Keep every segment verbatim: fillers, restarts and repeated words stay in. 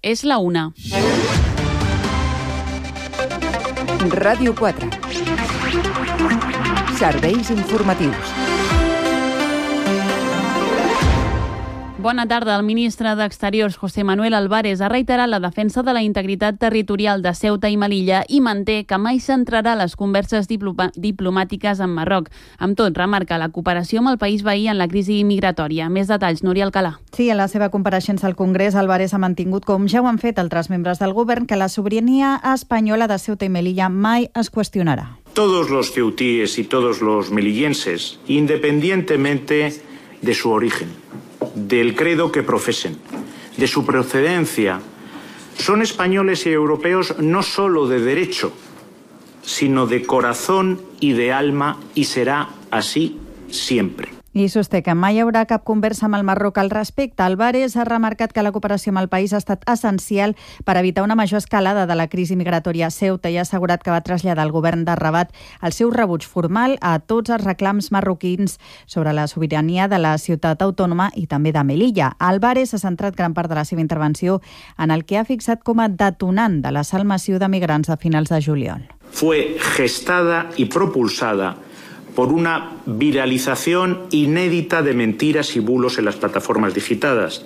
És la una. Ràdio quatre. Serveis informatius. Bona tarda. El ministre d'Exteriors, José Manuel Álvarez, ha reiterat la defensa de la integritat territorial de Ceuta i Melilla i manté que mai centrarà les converses diploma- diplomàtiques amb Marroc. Amb tot, remarca la cooperació amb el país veí en la crisi migratòria. Més detalls, Núria Alcalà. Sí, en la seva compareixença al Congrés, Álvarez ha mantingut, com ja ho han fet altres membres del govern, que la sobirania espanyola de Ceuta i Melilla mai es qüestionarà. Todos los ceutíes y todos los melillenses, independientemente de su origen, del credo que profesen, de su procedencia, son españoles y europeos no solo de derecho, sino de corazón y de alma, y será así siempre. I sosté que mai hi haurà cap conversa amb el Marroc al respecte. Álvarez ha remarcat que la cooperació amb el país ha estat essencial per evitar una major escalada de la crisi migratòria a Ceuta i ha assegurat que va traslladar al govern de Rabat el seu rebuig formal a tots els reclams marroquins sobre la sobirania de la ciutat autònoma i també de Melilla. Álvarez ha centrat gran part de la seva intervenció en el que ha fixat com a detonant de la salmació de migrants a finals de juliol. Fue gestada y propulsada por una viralización inédita de mentiras y bulos en las plataformas digitadas,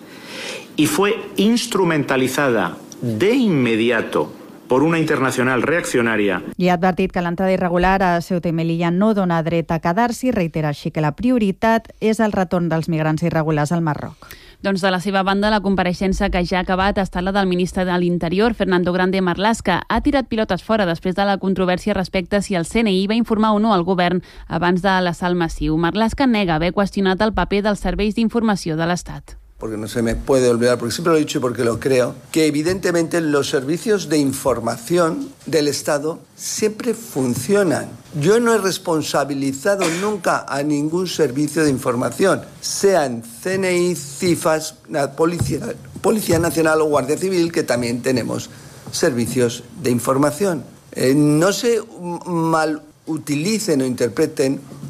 y fue instrumentalizada de inmediato por una internacional reaccionaria. I ha advertit que l'entrada irregular a Ceuta i Melilla no dona dret a quedar-s'hi, reitera així que la prioritat és el retorn dels migrants irregulars al Marroc. Doncs de la seva banda, la compareixença que ja ha acabat ha estat la del ministre de l'Interior, Fernando Grande Marlaska. Ha tirat pilotes fora després de la controvèrsia respecte si el C N I va informar o no al govern abans de l'assalt massiu. Marlaska nega haver qüestionat el paper dels serveis d'informació de l'Estat. Porque no se me puede olvidar, porque siempre lo he dicho y porque lo creo, que evidentemente los servicios de información del Estado siempre funcionan. Yo no he responsabilizado nunca a ningún servicio de información, sean C N I, CIFAS, Policía, Policía Nacional o Guardia Civil, que también tenemos servicios de información. Eh, no se mal utilicen o interpreten